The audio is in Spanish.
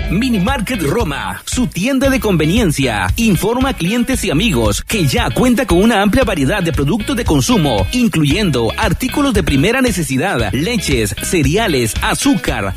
Minimarket Roma, su tienda de conveniencia, informa a clientes y amigos que ya cuenta con una amplia variedad de productos de consumo, incluyendo artículos de primera necesidad, leches, cereales, azúcar,